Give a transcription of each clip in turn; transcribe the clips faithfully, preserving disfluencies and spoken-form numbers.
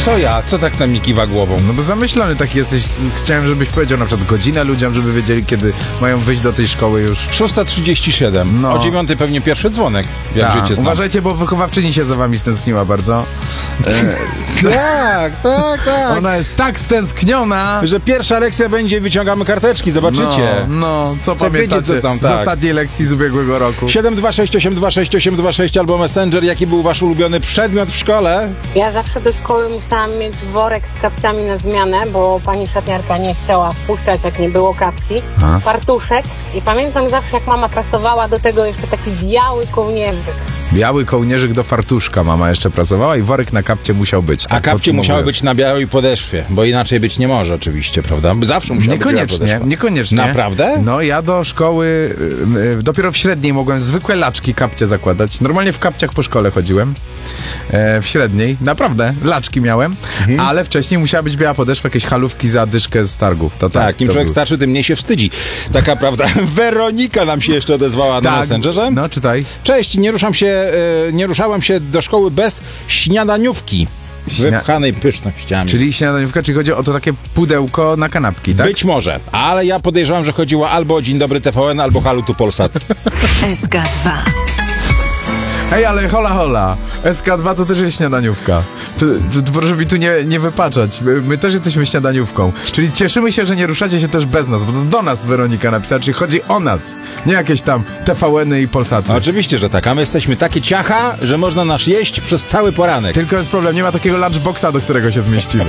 Co ja? Co tak na mnie kiwa głową? No bo zamyślony taki jesteś. Chciałem, żebyś powiedział na przykład godzinę ludziom, żeby wiedzieli, kiedy mają wyjść do tej szkoły już. szósta trzydzieści siedem. No. O dziewiątej pewnie pierwszy dzwonek, jak Ta, życie znam. uważajcie, bo wychowawczyni się za wami stęskniła bardzo. E, Tak, tak, tak. ona jest tak stęskniona. Że pierwsza lekcja będzie, wyciągamy karteczki, zobaczycie. No, no co Chcę pamiętacie wiedzieć, co tam, z tak. ostatniej lekcji z ubiegłego roku? siedem dwa sześć osiem dwa sześć osiem dwa sześć albo Messenger. Jaki był wasz ulubiony przedmiot w szkole? Ja zawsze do szkoły musiałam mieć worek z kapciami na zmianę, bo pani szatniarka nie chciała wpuszczać, jak nie było kapci. A? Fartuszek. I pamiętam zawsze, jak mama prasowała do tego jeszcze taki biały kołnierzyk. Biały kołnierzyk do fartuszka mama jeszcze pracowała i worek na kapcie musiał być. A tak kapcie podsumowując. musiały być na białej podeszwie, bo inaczej być nie może oczywiście, prawda? Zawsze musiała być biała Niekoniecznie, podeszwa. niekoniecznie. Naprawdę? No ja do szkoły, y, y, dopiero w średniej mogłem zwykłe laczki, kapcie zakładać. Normalnie w kapciach po szkole chodziłem. E, w średniej, naprawdę, laczki miałem, Mhm. ale wcześniej musiała być biała podeszwa, jakieś halówki za dyszkę z targów. To tak, Tak, im to człowiek był- starszy, tym mniej się wstydzi. Taka prawda. Weronika nam się jeszcze odezwała na Tak, Messengerze. no czytaj. Cześć, nie ruszam się, e, nie ruszałem się do szkoły bez śniadaniówki. Śnia- Wypchanej pysznościami. Czyli śniadaniówka, czyli chodzi o to takie pudełko na kanapki, tak? Być może, ale ja podejrzewam, że chodziło albo o Dzień Dobry T V N, albo Halo tu Polsat. S K dwa. Hej, ale hola hola, S K dwa to też jest śniadaniówka. To, to, to proszę mi tu nie, nie wypaczać. My, my też jesteśmy śniadaniówką. Czyli cieszymy się, że nie ruszacie się też bez nas, bo to do nas Weronika napisała, czyli chodzi o nas, nie jakieś tam T V N-y i Polsaty. No, oczywiście, że tak, a my jesteśmy takie ciacha, że można nas jeść przez cały poranek. Tylko jest problem, nie ma takiego lunchboxa, do którego się zmieścimy.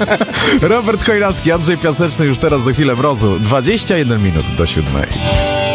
Robert Chojnacki, Andrzej Piaseczny już teraz za chwilę w Rozu. dwadzieścia jeden minut do siódmej.